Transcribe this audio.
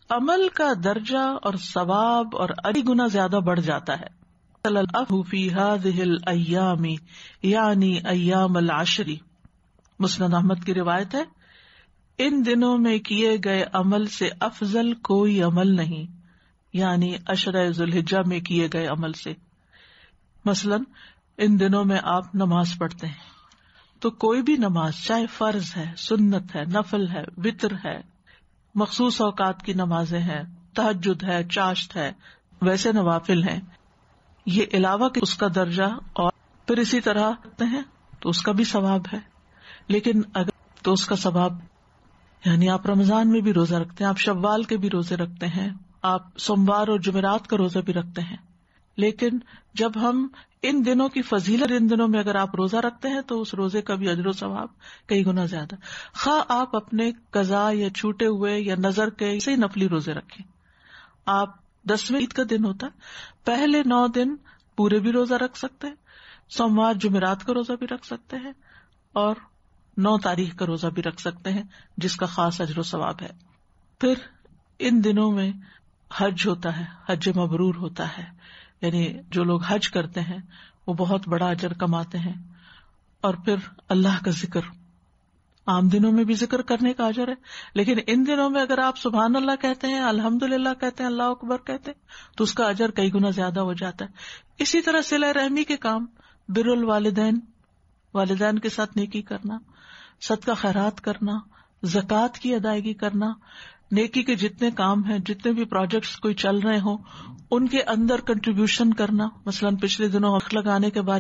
عمل کا درجہ اور ثواب اور ادی گنا زیادہ بڑھ جاتا ہے. العفو فی هذه الايام یعنی ایام العشر. مسند احمد کی روایت ہے، ان دنوں میں کیے گئے عمل سے افضل کوئی عمل نہیں، یعنی عشرہ ذوالحجہ میں کیے گئے عمل سے. مثلا ان دنوں میں آپ نماز پڑھتے ہیں تو کوئی بھی نماز، چاہے فرض ہے، سنت ہے، نفل ہے، وتر ہے، مخصوص اوقات کی نمازیں ہیں، تہجد ہے، چاشت ہے، ویسے نوافل ہیں، یہ علاوہ کہ اس کا درجہ اور پھر اسی طرح رکھتے ہیں تو اس کا بھی ثواب ہے. لیکن اگر تو اس کا ثواب یعنی آپ رمضان میں بھی روزہ رکھتے ہیں، آپ شوال کے بھی روزے رکھتے ہیں، آپ سوموار اور جمعرات کا روزہ بھی رکھتے ہیں، لیکن جب ہم ان دنوں کی فضیلت، ان دنوں میں اگر آپ روزہ رکھتے ہیں تو اس روزے کا بھی اجر و ثواب کئی گنا زیادہ. خواہ آپ اپنے قضاء یا چھوٹے ہوئے یا نظر کے سے نفلی روزے رکھیں. آپ 10ویں عید کا دن ہوتا ہے، پہلے 9 دن پورے بھی روزہ رکھ سکتے ہیں، سوموار جمعرات کا روزہ بھی رکھ سکتے ہیں، اور 9 تاریخ کا روزہ بھی رکھ سکتے ہیں جس کا خاص اجر و ثواب ہے. پھر ان دنوں میں حج ہوتا ہے، حج مبرور ہوتا ہے، یعنی جو لوگ حج کرتے ہیں وہ بہت بڑا اجر کماتے ہیں. اور پھر اللہ کا ذکر، عام دنوں میں بھی ذکر کرنے کا اجر ہے، لیکن ان دنوں میں اگر آپ سبحان اللہ کہتے ہیں، الحمدللہ کہتے ہیں، اللہ اکبر کہتے ہیں تو اس کا اجر کئی گنا زیادہ ہو جاتا ہے. اسی طرح صلہ رحمی کے کام، بر الوالدین، والدین کے ساتھ نیکی کرنا، صدقہ خیرات کرنا، زکوٰۃ کی ادائیگی کرنا، نیکی کے جتنے کام ہیں، جتنے بھی پروجیکٹس کوئی چل رہے ہوں ان کے اندر کنٹریبیوشن کرنا. مثلاً پچھلے دنوں وقت لگانے کے بارے